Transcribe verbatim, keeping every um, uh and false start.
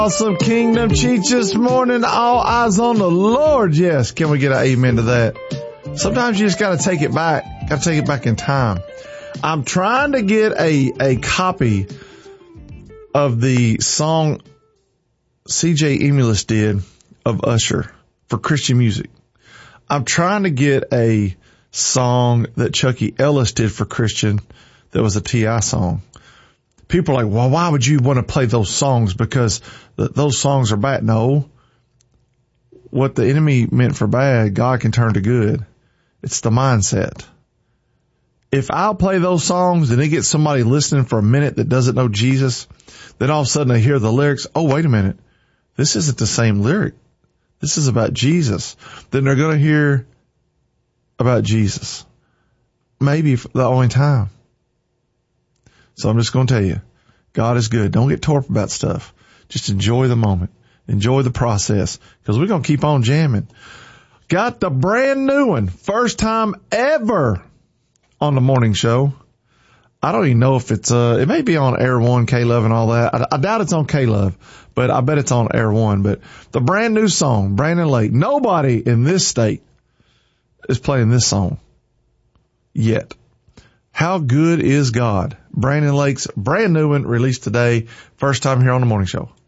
Awesome Kingdom Cheech this morning. All eyes on the Lord. Yes. Can we get an amen to that? Sometimes you just got to take it back. Got to take it back in time. I'm trying to get a, a copy of the song C J Emulus did of Usher for Christian music. I'm trying to get a song that Chucky Ellis did for Christian that was a T I song. People are like, well, why would you want to play those songs? Because th- those songs are bad. No. What the enemy meant for bad, God can turn to good. It's the mindset. If I'll play those songs and they get somebody listening for a minute that doesn't know Jesus, then all of a sudden they hear the lyrics. Oh, wait a minute. This isn't the same lyric. This is about Jesus. Then they're going to hear about Jesus. Maybe for the only time. So I'm just going to tell you, God is good. Don't get torped about stuff. Just enjoy the moment. Enjoy the process, because we're going to keep on jamming. Got the brand new one. First time ever on the morning show. I don't even know if it's, uh, it may be on Air One, K-Love and all that. I, I doubt it's on K-Love, but I bet it's on Air One. But the brand new song, Brandon Lake. Nobody in this state is playing this song yet. How Good Is God? Brandon Lake's brand new one, released today. First time here on the morning show.